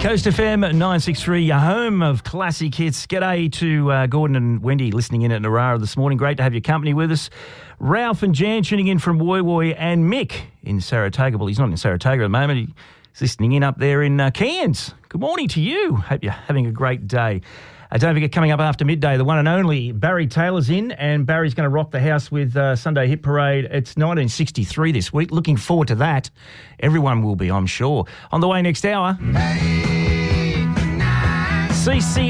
Coast FM 963, your home of classic hits. G'day to Gordon and Wendy listening in at Narara this morning. Great to have your company with us. Ralph and Jan tuning in from Woy Woy, and Mick in Saratoga. Well, he's not in Saratoga at the moment. He's listening in up there in Cairns. Good morning to you. Hope you're having a great day. Don't forget, coming up after midday, the one and only Barry Taylor's in, and Barry's going to rock the house with Sunday Hit Parade. It's 1963 this week. Looking forward to that. Everyone will be, I'm sure. On the way next hour, CC